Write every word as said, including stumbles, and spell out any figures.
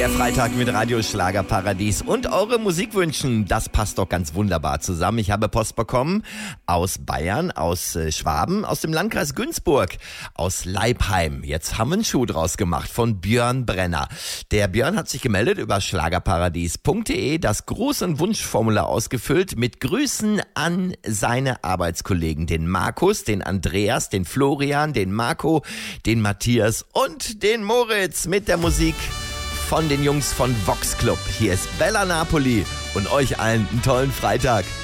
Der Freitag mit Radio Schlagerparadies und eure Musikwünschen, das passt doch ganz wunderbar zusammen. Ich habe Post bekommen aus Bayern, aus äh, Schwaben, aus dem Landkreis Günzburg, aus Leipheim. Jetzt haben wir einen Schuh draus gemacht von Björn Brenner. Der Björn hat sich gemeldet über schlagerparadies punkt de, das Gruß- und Wunschformular ausgefüllt mit Grüßen an seine Arbeitskollegen, den Markus, den Andreas, den Florian, den Marco, den Matthias und den Moritz mit der Musik von den Jungs von Vox Club. Hier ist Bella Napoli und euch allen einen tollen Freitag.